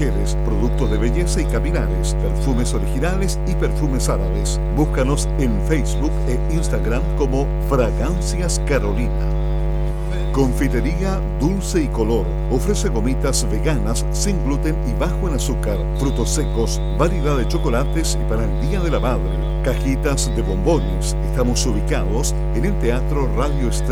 mujeres, productos de belleza y capilares, perfumes originales y perfumes árabes. Búscanos en Facebook e Instagram como Fragancias Carolina. Confitería Dulce y Color ofrece gomitas veganas sin gluten y bajo en azúcar, frutos secos, variedad de chocolates y para el Día de la Madre, cajitas de bombones. Estamos ubicados en el Teatro Radio Estrella